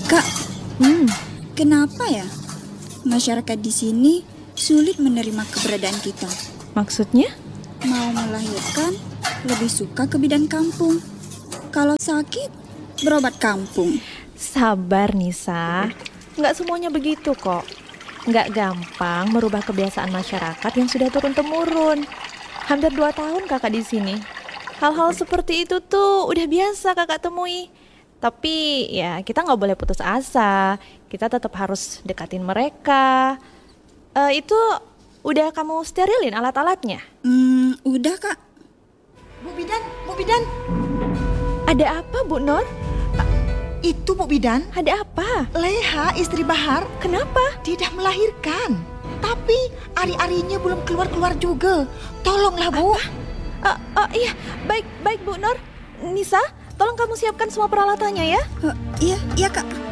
Kak, Hmm, kenapa ya masyarakat di sini sulit menerima keberadaan kita? maksudnya? Mau melahirkan lebih suka ke bidan kampung. Kalau sakit, berobat kampung. Sabar, Nisa. Nggak semuanya begitu kok. Nggak gampang merubah kebiasaan masyarakat yang sudah turun-temurun. Hampir 2 tahun kakak di sini. Hal-hal seperti itu tuh udah biasa kakak temui. Tapi ya kita nggak boleh putus asa. Kita tetap harus dekatin mereka. Itu udah kamu sterilin alat-alatnya? Udah Kak. Bu Bidan, Ada apa, Bu Nur? itu Bu Bidan, Ada apa? Leha istri Bahar Kenapa? tidak melahirkan. Tapi ari-arinya belum keluar-keluar juga. Tolonglah Bu. Iya, baik Bu Nur. Nisa, tolong kamu siapkan semua peralatannya ya. Iya Kak.